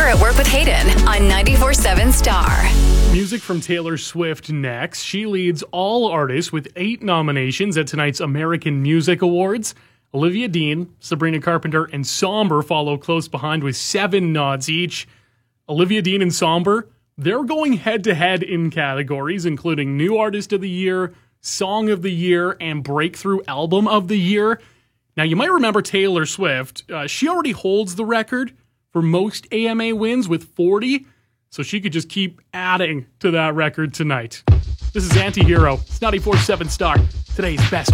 at Work with Hayden on 94.7 Star. Music from Taylor Swift next. She leads all artists with 8 nominations at tonight's American Music Awards. Olivia Dean, Sabrina Carpenter, and Somber follow close behind with 7 nods each. Olivia Dean and Somber, they're going head-to-head in categories, including New Artist of the Year, Song of the Year, and Breakthrough Album of the Year. Now, you might remember Taylor Swift. She already holds the record for most AMA wins with 40, so she could just keep adding to that record tonight. This is Anti-Hero. It's 94.7 Star. Today's best